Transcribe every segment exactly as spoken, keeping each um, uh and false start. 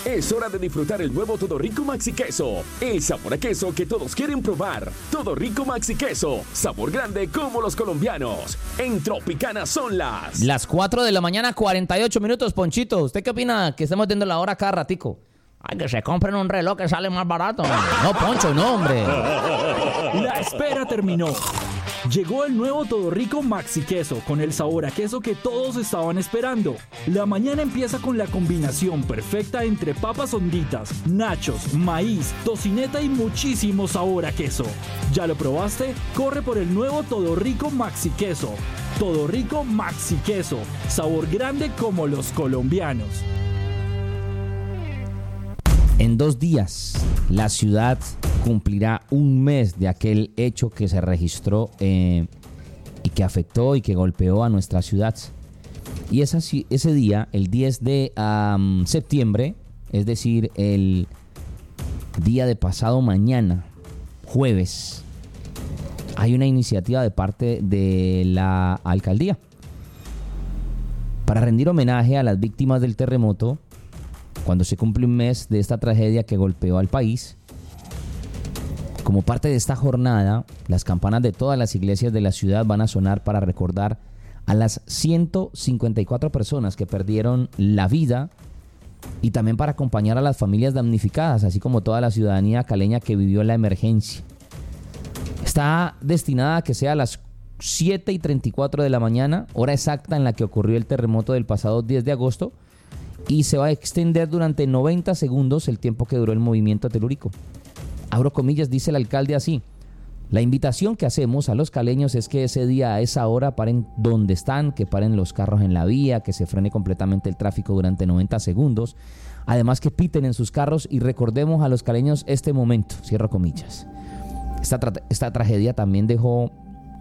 Es hora de disfrutar el nuevo Todo Rico Maxi Queso. El sabor a queso que todos quieren probar. Todo Rico Maxi Queso. Sabor grande como los colombianos. En Tropicana son las... Las cuatro de la mañana, cuarenta y ocho minutos, Ponchito. ¿Usted qué opina que estemos viendo la hora cada ratico? Ay, que se compren un reloj que sale más barato. No, Poncho, no, hombre. La espera terminó. Llegó el nuevo Todo Rico Maxi Queso con el sabor a queso que todos estaban esperando. La mañana empieza con la combinación perfecta entre papas honditas, nachos, maíz, tocineta y muchísimo sabor a queso. ¿Ya lo probaste? Corre por el nuevo Todo Rico Maxi Queso. Todo Rico Maxi Queso. Sabor grande como los colombianos. En dos días, la ciudad cumplirá un mes de aquel hecho que se registró eh, y que afectó y que golpeó a nuestra ciudad. Y esa, ese día, el diez de um, septiembre, es decir, el día de pasado mañana, jueves, hay una iniciativa de parte de la alcaldía para rendir homenaje a las víctimas del terremoto cuando se cumple un mes de esta tragedia que golpeó al país. Como parte de esta jornada, las campanas de todas las iglesias de la ciudad van a sonar para recordar a las ciento cincuenta y cuatro personas que perdieron la vida y también para acompañar a las familias damnificadas, así como toda la ciudadanía caleña que vivió la emergencia. Está destinada a que sea a las siete y treinta y cuatro de la mañana, hora exacta en la que ocurrió el terremoto del pasado diez de agosto, y se va a extender durante noventa segundos el tiempo que duró el movimiento telúrico. Abro comillas, dice el alcalde así: la invitación que hacemos a los caleños es que ese día a esa hora paren donde están, que paren los carros en la vía, que se frene completamente el tráfico durante noventa segundos, además que piten en sus carros y recordemos a los caleños este momento, cierro comillas. Esta, tra- esta tragedia también dejó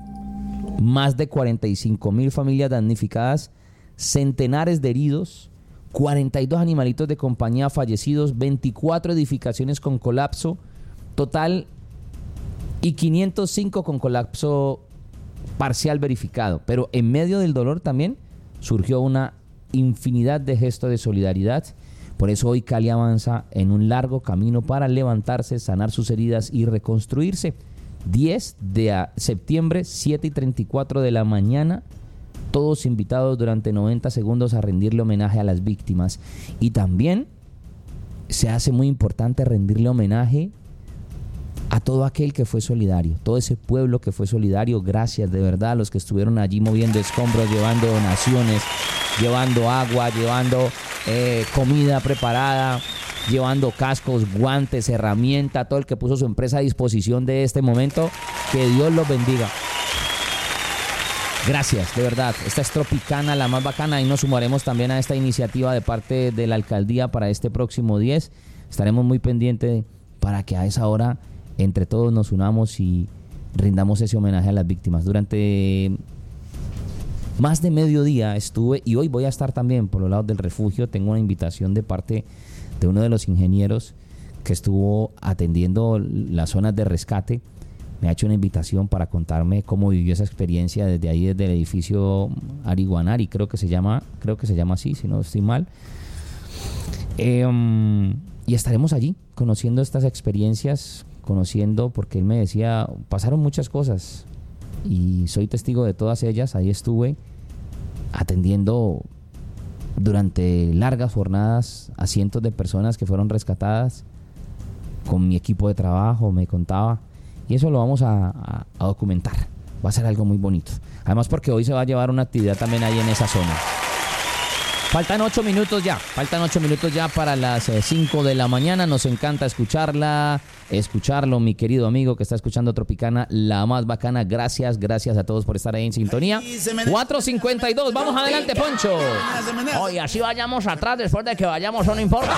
más de cuarenta y cinco mil familias damnificadas, centenares de heridos, cuarenta y dos animalitos de compañía fallecidos, veinticuatro edificaciones con colapso total y quinientos cinco con colapso parcial verificado. Pero en medio del dolor también surgió una infinidad de gestos de solidaridad. Por eso hoy Cali avanza en un largo camino para levantarse, sanar sus heridas y reconstruirse. diez de septiembre, siete y treinta y cuatro de la mañana, todos invitados durante noventa segundos a rendirle homenaje a las víctimas. Y también se hace muy importante rendirle homenaje a todo aquel que fue solidario, todo ese pueblo que fue solidario. Gracias de verdad a los que estuvieron allí moviendo escombros, llevando donaciones, llevando agua, llevando eh, comida preparada, llevando cascos, guantes, herramienta, todo el que puso su empresa a disposición de este momento. Que Dios los bendiga. Gracias, de verdad. Esta es Tropicana, la más bacana, y nos sumaremos también a esta iniciativa de parte de la alcaldía para este próximo diez. Estaremos muy pendientes para que a esa hora entre todos nos unamos y rindamos ese homenaje a las víctimas. Durante más de mediodía estuve, y hoy voy a estar también por los lados del refugio. Tengo una invitación de parte de uno de los ingenieros que estuvo atendiendo las zonas de rescate. Me ha hecho una invitación para contarme cómo vivió esa experiencia desde ahí, desde el edificio Ariguanari, creo que se llama, creo que se llama así, si no estoy mal. Eh, um, y estaremos allí conociendo estas experiencias, conociendo, porque él me decía, pasaron muchas cosas y soy testigo de todas ellas. Ahí estuve atendiendo durante largas jornadas a cientos de personas que fueron rescatadas con mi equipo de trabajo, me contaba. Y eso lo vamos a, a, a documentar. Va a ser algo muy bonito. Además porque hoy se va a llevar una actividad también ahí en esa zona. Faltan ocho minutos ya. Faltan ocho minutos ya para las eh, cinco de la mañana. Nos encanta escucharla, escucharlo, mi querido amigo que está escuchando Tropicana, la más bacana. Gracias, gracias a todos por estar ahí en sintonía. cuatro cincuenta y dos. Vamos adelante, Poncho. Oye, así vayamos atrás después de que vayamos, o no importa.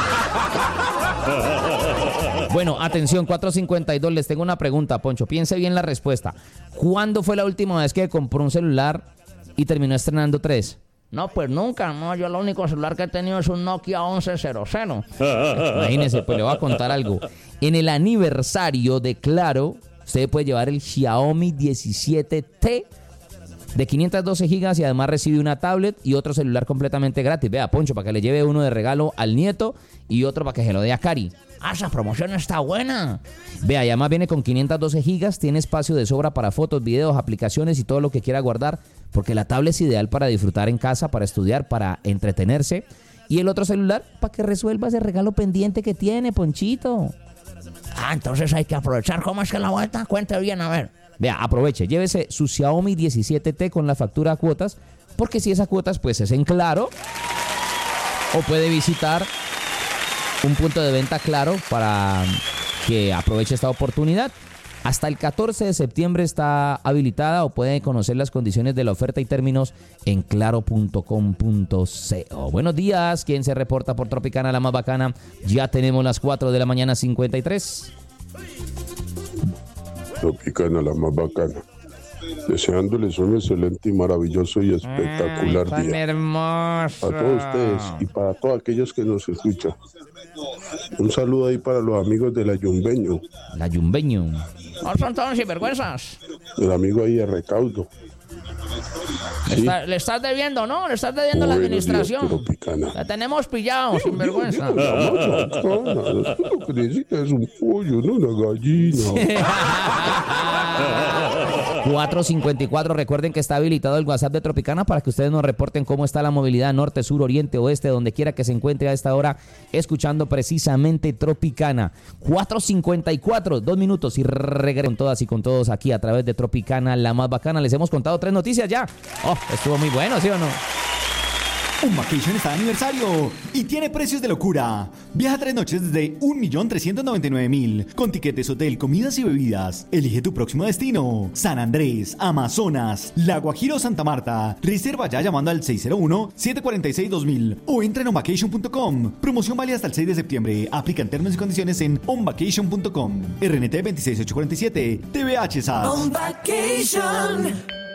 Bueno, atención, cuatro cincuenta y dos. Les tengo una pregunta, Poncho. Piense bien la respuesta. ¿Cuándo fue la última vez que compró un celular y terminó estrenando tres? No, pues nunca, no, yo el único celular que he tenido es un Nokia once cero cero. Imagínese, pues le voy a contar algo. En el aniversario de Claro, usted puede llevar el Xiaomi diecisiete T de quinientos doce gigas y además recibe una tablet y otro celular completamente gratis. Vea, Poncho, para que le lleve uno de regalo al nieto y otro para que se lo dé a Cari. ¡Ah, esa promoción está buena! Vea, y además viene con quinientos doce gigas, tiene espacio de sobra para fotos, videos, aplicaciones y todo lo que quiera guardar, porque la tablet es ideal para disfrutar en casa, para estudiar, para entretenerse. Y el otro celular para que resuelva ese regalo pendiente que tiene, Ponchito. Ah, entonces hay que aprovechar. ¿Cómo es que la vuelta? Cuente bien, a ver. Vea, aproveche, llévese su Xiaomi diecisiete T con la factura a cuotas, porque si es a cuotas, pues es en Claro, o puede visitar un punto de venta Claro para que aproveche esta oportunidad. Hasta el catorce de septiembre está habilitada o puede conocer las condiciones de la oferta y términos en claro punto com punto co. Buenos días, ¿quién se reporta por Tropicana, la más bacana? Ya tenemos las cuatro de la mañana, cincuenta y tres. Tropicana, la más bacana. Deseándoles un excelente y maravilloso y espectacular Ay, día. Hermoso. A todos ustedes y para todos aquellos que nos escuchan. Un saludo ahí para los amigos de la Yumbeño. La Yumbeño. No son todos sinvergüenzas. El amigo ahí de Recaudo. Le, Sí. está- le estás debiendo, ¿no? Le estás debiendo a la Buenos días, administración. Tropicana. La tenemos pillado, sinvergüenza. La más bacana. Eso lo que necesita es un pollo, no una gallina. cuatro cincuenta y cuatro, recuerden que está habilitado el WhatsApp de Tropicana para que ustedes nos reporten cómo está la movilidad norte, sur, oriente, oeste, donde quiera que se encuentre a esta hora, escuchando precisamente Tropicana. cuatro cincuenta y cuatro, dos minutos y regreso con todas y con todos aquí a través de Tropicana, la más bacana. Les hemos contado tres noticias ya. Oh, estuvo muy bueno, ¿sí o no? Un Vacation está de aniversario y tiene precios de locura. Viaja tres noches desde un millón trescientos noventa y nueve mil con tiquetes, hotel, comidas y bebidas. Elige tu próximo destino. San Andrés, Amazonas, La Guajira o Santa Marta. Reserva ya llamando al seis cero uno, siete cuatro seis, dos mil o entra en on vacation punto com. Promoción válida hasta el seis de septiembre. Aplican términos y condiciones en on vacation punto com. R N T veintiséis ochocientos cuarenta y siete. T V H S A S. On Vacation.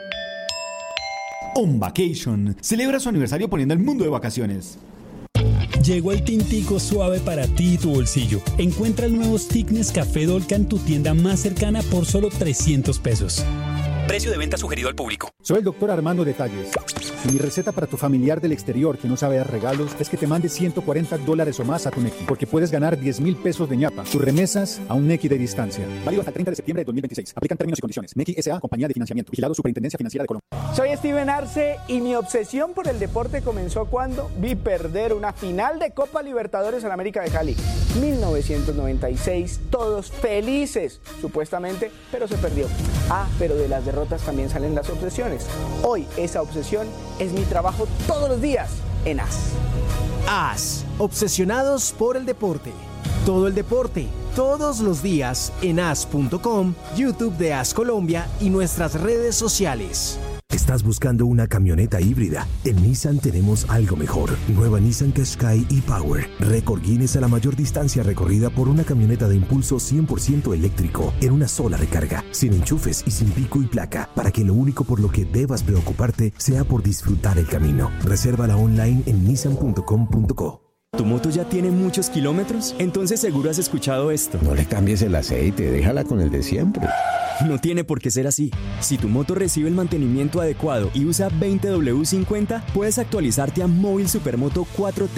On Vacation celebra su aniversario poniendo el mundo de vacaciones. Llegó el tintico suave para ti y tu bolsillo. Encuentra el nuevo Thickness Café Dolca en tu tienda más cercana por solo trescientos pesos. Precio de venta sugerido al público. Soy el doctor Armando Detalles. Mi receta para tu familiar del exterior que no sabe dar regalos es que te mande ciento cuarenta dólares o más a tu Nequi, porque puedes ganar diez mil pesos de ñapa. Tus remesas a un Nequi de distancia. Válido hasta el treinta de septiembre de dos mil veintiséis. Aplican términos y condiciones. Nequi S A, compañía de financiamiento. Vigilado Superintendencia Financiera de Colombia. Soy Steven Arce y mi obsesión por el deporte comenzó cuando vi perder una final de Copa Libertadores en América de Cali. mil novecientos noventa y seis, todos felices, supuestamente, pero se perdió. Ah, pero de las derrotas también salen las obsesiones. Hoy esa obsesión es mi trabajo todos los días en A S. A S, obsesionados por el deporte. Todo el deporte, todos los días en A S punto com, YouTube de A S Colombia y nuestras redes sociales. ¿Estás buscando una camioneta híbrida? En Nissan tenemos algo mejor. Nueva Nissan Qashqai e-Power. Récord Guinness a la mayor distancia recorrida por una camioneta de impulso cien por ciento eléctrico en una sola recarga, sin enchufes y sin pico y placa, para que lo único por lo que debas preocuparte sea por disfrutar el camino. Resérvala online en nissan punto com punto co. ¿Tu moto ya tiene muchos kilómetros? Entonces seguro has escuchado esto. No le cambies el aceite, déjala con el de siempre. No tiene por qué ser así. Si tu moto recibe el mantenimiento adecuado y usa veinte W cincuenta, puedes actualizarte a Móvil Supermoto cuatro T